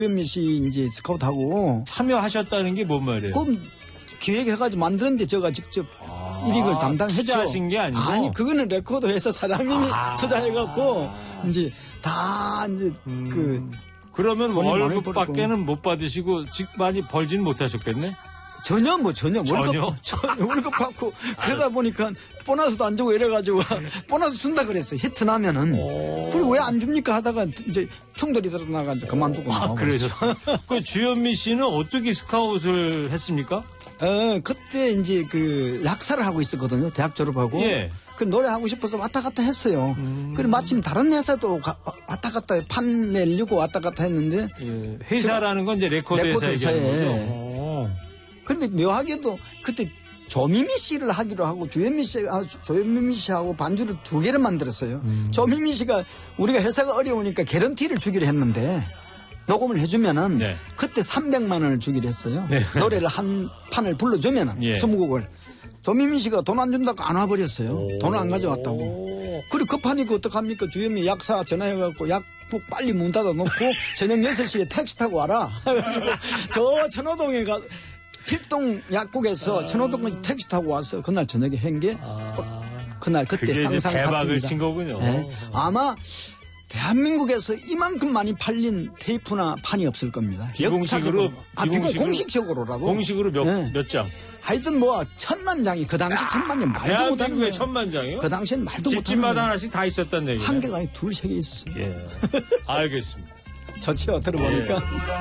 변미 씨 이제 스카우트하고 참여하셨다는 게 뭔 말이에요? 그 기획해가지고 만드는데 제가 직접 일익을 담당했죠. 투자하신 게 아니고? 아니 그거는 레코드 회사 사장님이 투자해갖고 이제 다 이제 그러면 돈이 많이 월급밖에는 못 받으시고 많이 벌지는 못하셨겠네? 전혀. 월급 받고 그러다 보니까 보너스도 안 주고 이래가지고 보너스 준다 그랬어요. 히트 나면은. 그리고 왜 안 줍니까 하다가 이제 충돌이 일어나가 그만두고 나와버렸어요. 그 주현미 씨는 어떻게 스카웃을 했습니까? 그때 이제 그 약사를 하고 있었거든요. 대학 졸업하고. 예. 그 노래하고 싶어서 왔다 갔다 했어요. 그리고 마침 다른 회사도 왔다 갔다 판 내려고 왔다 갔다 했는데. 예. 회사라는 건 이제 레코드 회사 얘기하는 거죠? 그런데 묘하게도 그때 조미미 씨를 하기로 하고 조현미 씨하고 반주를 2개를 만들었어요. 조미미 씨가 우리가 회사가 어려우니까 개런티를 주기로 했는데 녹음을 해주면은 네. 그때 300만 원을 주기로 했어요. 네. 노래를 한 판을 불러주면은 예. 20곡을. 조미미 씨가 돈 안 준다고 안 와버렸어요. 돈을 안 가져왔다고. 그리고 급하니까 어떡합니까? 주현미 약사 전화해갖고 약국 빨리 문 닫아놓고 저녁 6시에 택시 타고 와라. 그래가지고 저 천호동에 필동 약국에서 천호동까지 택시 타고 와서 그날 저녁에 한 게 그날 그때 상상 대박을 친 거군요. 네. 아마 대한민국에서 이만큼 많이 팔린 테이프나 판이 없을 겁니다. 비공식으로 공식적으로라고. 공식으로 몇 장? 하여튼 1000만 장이 그 당시 1000만 장 말도 못하는 거예요. 1000만 장이요? 그 당시엔 말도 못하는 거예요. 집집마다 하나씩 다 있었단 얘기예요. 한 개가 아니고 2, 3개 있었어요. 예. 알겠습니다. 좋죠. 들어보니까. 예.